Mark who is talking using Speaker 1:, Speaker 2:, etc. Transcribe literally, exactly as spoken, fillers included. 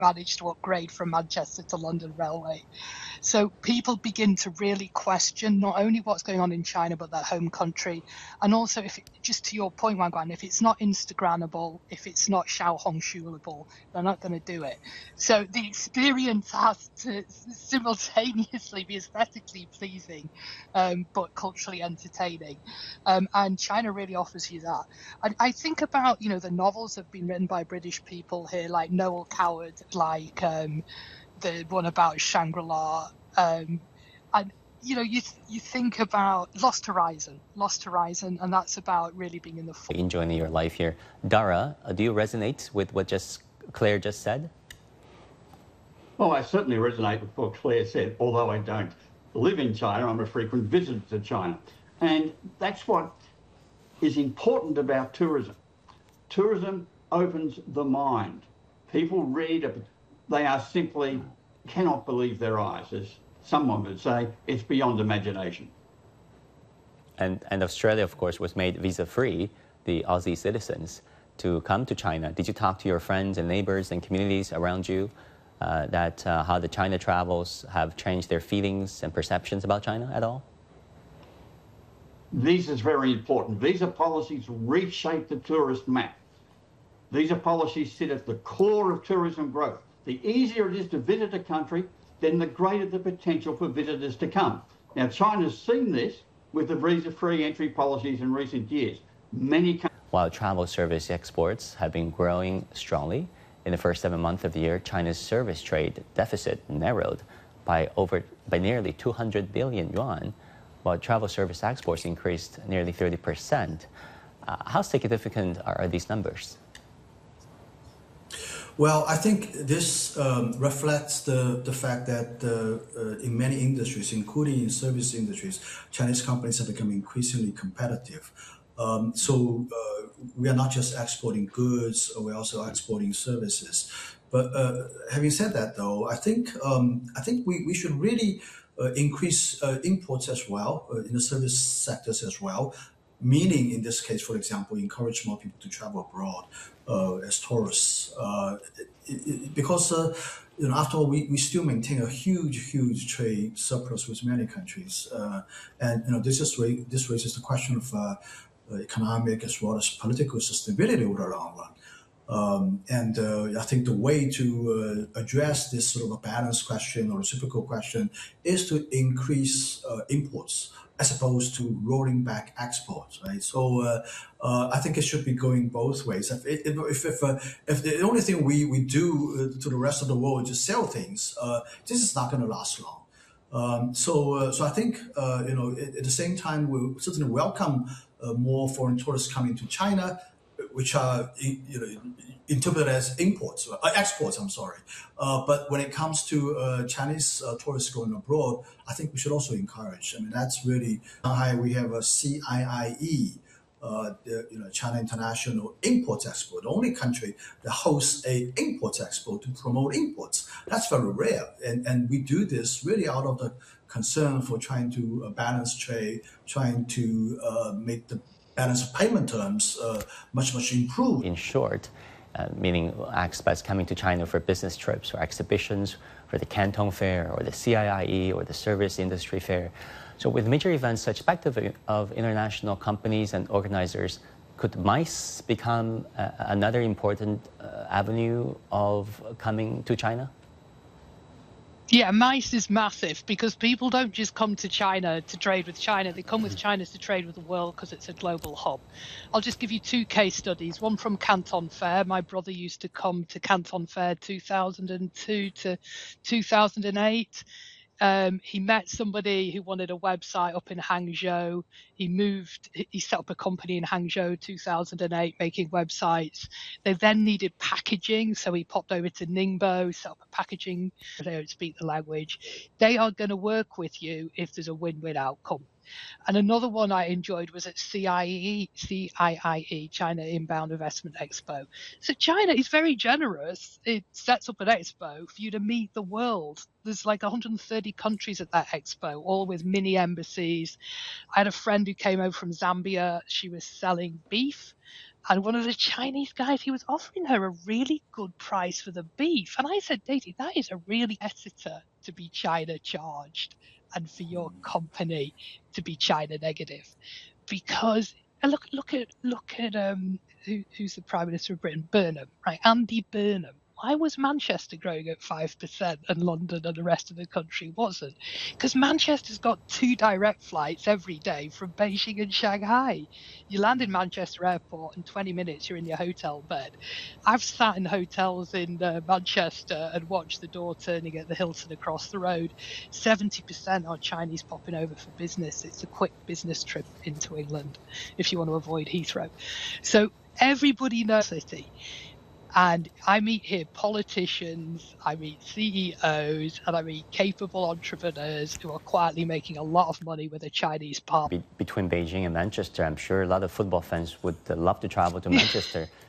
Speaker 1: managed to upgrade from Manchester to London Railway. So people begin to really question not only what's going on in China, but their home country. And also, if it, just to your point, Wang Guan, if it's not Instagrammable, if it's not Xiaohongshuable, they're not going to do it. So the experience has to simultaneously be aesthetically pleasing, um, but culturally entertaining. Um, and China really offers you that. And I think about, you know, the novels that have been written by British people here, like Noel Coward, like um, the one about Shangri-La, um, and you know, you you think about Lost Horizon, Lost Horizon, and that's about really being in the.
Speaker 2: Enjoying your life here, Dara. Do you resonate with what just Claire just said?
Speaker 3: Well, I certainly resonate with what Claire said. Although I don't live in China, I'm a frequent visitor to China, and that's what is important about tourism. Tourism opens the mind. People read. They are simply cannot believe their eyes, as someone would say. It's beyond imagination.
Speaker 2: And, and Australia, of course, was made visa-free, the Aussie citizens, to come to China. Did you talk to your friends and neighbors and communities around you uh, that uh, how the China travels have changed their feelings and perceptions about China at all?
Speaker 3: Visa is very important. Visa policies reshape the tourist map. Visa policies sit at the core of tourism growth. The easier it is to visit a country, then the greater the potential for visitors to come. Now, China's seen this with the visa-free entry policies in recent years. Many
Speaker 2: While travel service exports have been growing strongly, in the first seven months of the year, China's service trade deficit narrowed by over by nearly two hundred billion yuan, while travel service exports increased nearly thirty percent. Uh, how significant are, are these numbers?
Speaker 4: Well, I think this um, reflects the, the fact that uh, uh, in many industries, including in service industries, Chinese companies have become increasingly competitive. Um, so uh, we are not just exporting goods, we're also exporting services. But uh, having said that, though, I think um, I think we, we should really uh, increase uh, imports as well uh, in the service sectors as well. Meaning, in this case, for example, encourage more people to travel abroad uh, as tourists, uh, it, it, because uh, you know, after all, we, we still maintain a huge, huge trade surplus with many countries, uh, and you know, this is this raises the question of uh, economic as well as political sustainability over the long run. Um, and uh, I think the way to uh, address this sort of a balance question or reciprocal question is to increase uh, imports, as opposed to rolling back exports, right? So uh, uh, I think it should be going both ways. If if if, if, uh, if the only thing we we do uh, to the rest of the world is just sell things, uh, this is not going to last long. Um, so uh, so I think uh, you know at, at the same time we certainly welcome uh, more foreign tourists coming to China, which are you know interpreted as imports, uh, exports. I'm sorry, uh, but when it comes to uh, Chinese uh, tourists going abroad, I think we should also encourage. I mean, that's really Shanghai. We have a C I I E, uh, the you know China International Import Expo, the only country that hosts a import expo to promote imports. That's very rare, and and we do this really out of the concern for trying to uh, balance trade, trying to uh, make the balance of payment terms uh, much, much improved.
Speaker 2: In short, uh, meaning expats coming to China for business trips or exhibitions, for the Canton Fair or the C I I E or the Service Industry Fair. So with major events such perspective of international companies and organizers, could MICE become uh, another important uh, avenue of coming to China?
Speaker 1: Yeah, MICE is massive because people don't just come to China to trade with China. They come with China to trade with the world because it's a global hub. I'll just give you two case studies. One from Canton Fair. My brother used to come to Canton Fair two thousand two to two thousand eight. Um, he met somebody who wanted a website up in Hangzhou. He moved, he set up a company in Hangzhou two thousand eight making websites. They then needed packaging, so he popped over to Ningbo, set up a packaging. They don't speak the language. They are going to work with you if there's a win-win outcome. And another one I enjoyed was at C I E, C I I E, China Inbound Investment Expo. So China is very generous. It sets up an expo for you to meet the world. There's like one hundred thirty countries at that expo, all with mini embassies. I had a friend who came over from Zambia. She was selling beef. And one of the Chinese guys, he was offering her a really good price for the beef. And I said, Daisy, that is a really competitor to be China charged and for your company to be China negative. Because look look at look at um who, who's the Prime Minister of Britain? Burnham, right? Andy Burnham. Why was Manchester growing at five percent and London and the rest of the country wasn't? Because Manchester's got two direct flights every day from Beijing and Shanghai. You land in Manchester Airport and twenty minutes you're in your hotel bed. I've sat in hotels in uh, Manchester and watched the door turning at the Hilton across the road. seventy percent are Chinese popping over for business. It's a quick business trip into England if you want to avoid Heathrow. So everybody knows the city. And I meet here politicians, I meet C E Os, and I meet capable entrepreneurs who are quietly making a lot of money with a Chinese partner.
Speaker 2: Be- between Beijing and Manchester, I'm sure a lot of football fans would uh, love to travel to Manchester